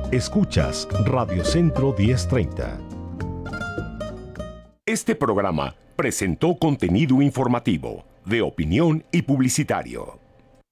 Escuchas Radio Centro 1030. Este programa presentó contenido informativo, de opinión y publicitario.